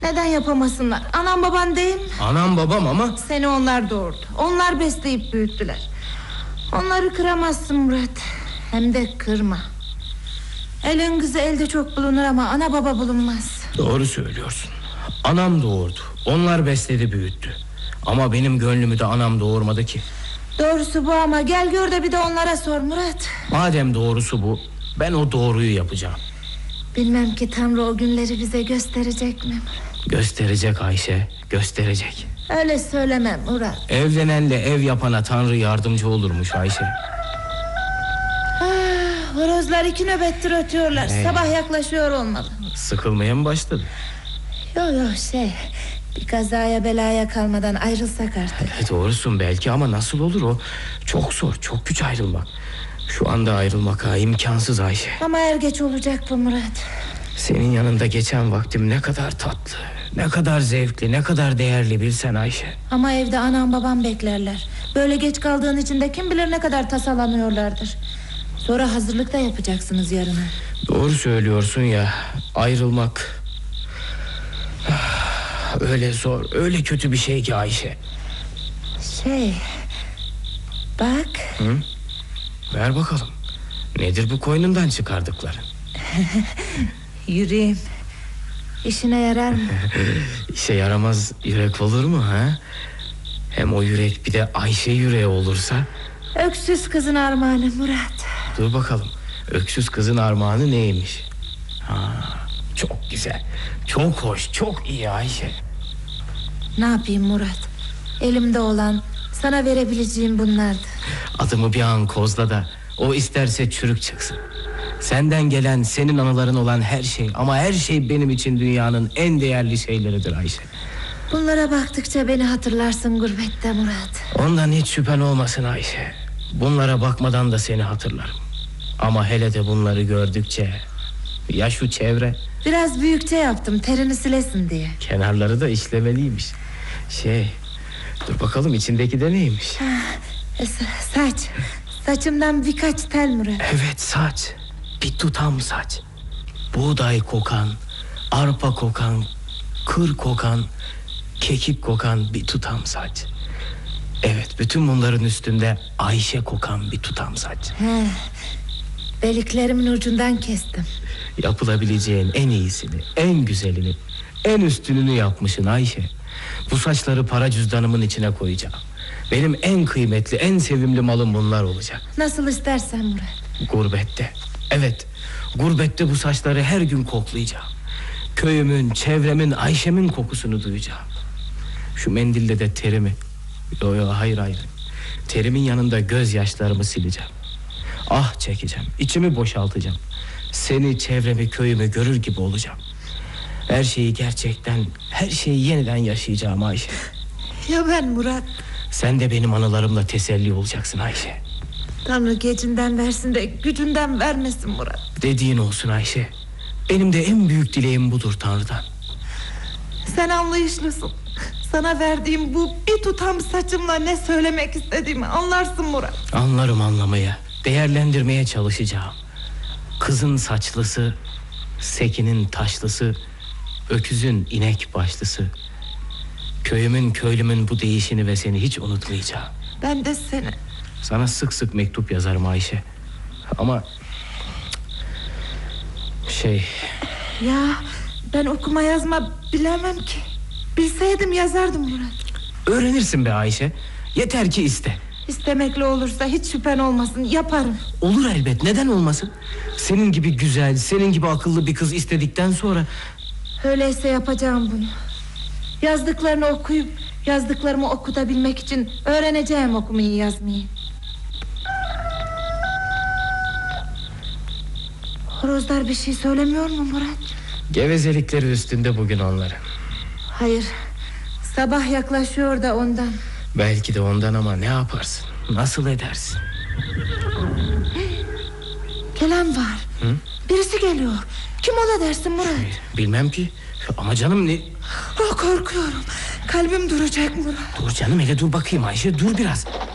Neden yapamasınlar? Anam baban değil mi? Anam babam ama. Seni onlar doğurdu. Onlar besleyip büyüttüler. Onları kıramazsın Murat. Hem de kırma. Elin kızı elde çok bulunur ama ana baba bulunmaz. Doğru söylüyorsun. Anam doğurdu. Onlar besledi büyüttü. Ama benim gönlümü de anam doğurmadı ki. Doğrusu bu ama gel gör de bir de onlara sor Murat. Madem doğrusu bu, ben o doğruyu yapacağım. Bilmem ki Tanrı o günleri bize gösterecek mi? Gösterecek Ayşe, gösterecek. Öyle söyleme Murat. Evlenenle ev yapana Tanrı yardımcı olurmuş Ayşe. Horozlar 2 nöbettir ötüyorlar. Sabah yaklaşıyor olmalı. Sıkılmaya mı başladı? Yok bir kazaya belaya kalmadan ayrılsak artık. Doğrusun belki ama nasıl olur o? Çok zor, çok güç ayrılmak. Şu anda ayrılmak imkansız Ayşe. Ama er geç olacak bu Murat. Senin yanında geçen vaktim ne kadar tatlı, ne kadar zevkli, ne kadar değerli bilsen Ayşe. Ama evde anam babam beklerler. Böyle geç kaldığın için de kim bilir ne kadar tasalanıyorlardır. Sonra hazırlık da yapacaksınız yarına. Doğru söylüyorsun ya, ayrılmak öyle zor, öyle kötü bir şey ki Ayşe. Bak. Hı? Ver bakalım. Nedir bu koynundan çıkardıkların? Yüreğim. İşine yarar mı? İşe yaramaz yürek olur mu ha? Hem o yürek bir de Ayşe yüreği olursa. Öksüz kızın armağanı Murat. Dur bakalım, öksüz kızın armağanı neymiş? Çok güzel, çok hoş, çok iyi Ayşe. Ne yapayım Murat? Elimde olan, sana verebileceğim bunlardı. Adımı bir an kozla da o isterse çürük çıksın. Senden gelen, senin anıların olan her şey, ama her şey benim için dünyanın en değerli şeyleridir Ayşe. Bunlara baktıkça beni hatırlarsın gurbette Murat. Ondan hiç şüphen olmasın Ayşe. Bunlara bakmadan da seni hatırlarım. Ama hele de bunları gördükçe, ya şu çevre. Biraz büyükçe yaptım, terini silesin diye. Kenarları da işlemeliymiş. Dur bakalım içindeki de neymiş? Saç. Saçımdan birkaç tel Murat. Evet, saç. Bir tutam saç. Buğday kokan, arpa kokan, kır kokan, kekik kokan bir tutam saç. Evet, bütün bunların üstünde Ayşe kokan bir tutam saç. Beliklerimin ucundan kestim. Yapılabileceğin en iyisini, en güzelini, en üstününü yapmışsın Ayşe. Bu saçları para cüzdanımın içine koyacağım. Benim en kıymetli, en sevimli malım bunlar olacak. Nasıl istersen Murat. Gurbette. Evet, gurbette bu saçları her gün koklayacağım. Köyümün, çevremin, Ayşe'min kokusunu duyacağım. Şu mendille de terimi. Hayır. Terimin yanında gözyaşlarımı sileceğim. Ah çekeceğim, içimi boşaltacağım. Seni, çevremi, köyümü görür gibi olacağım. Her şeyi gerçekten, her şeyi yeniden yaşayacağım Ayşe. Ya ben Murat? Sen de benim anılarımla teselli olacaksın Ayşe. Tanrı gecinden versin de gücünden vermesin Murat. Dediğin olsun Ayşe. Benim de en büyük dileğim budur Tanrı'dan. Sen anlayışlısın. Sana verdiğim bu bir tutam saçımla ne söylemek istediğimi anlarsın Murat. Anlarım anlamaya, değerlendirmeye çalışacağım. Kızın saçlısı, sekinin taşlısı, öküzün inek başlısı. Köyümün, köylümün bu değişini ve seni hiç unutmayacağım. Ben de seni. Sana sık sık mektup yazarım Ayşe. Ama Ya ben okuma yazma bilemem ki. Bilseydim yazardım Murat. öğrenirsin be Ayşe. Yeter ki iste. İstemekle olursa hiç şüphen olmasın, yaparım. Olur elbet, neden olmasın? Senin gibi güzel, senin gibi akıllı bir kız istedikten sonra. Öyleyse yapacağım bunu. Yazdıklarını okuyup yazdıklarımı okutabilmek için öğreneceğim okumayı yazmayı. Horozlar bir şey söylemiyor mu Murat? Gevezelikleri üstünde bugün onların. Hayır, sabah yaklaşıyor da ondan. Belki de ondan ama ne yaparsın? Nasıl edersin? Gelen var. Birisi geliyor. Kim ola dersin Murat? Bilmem ki. Ama canım ne? Korkuyorum. Kalbim duracak Murat. Dur canım, hele dur bakayım Ayşe, dur biraz.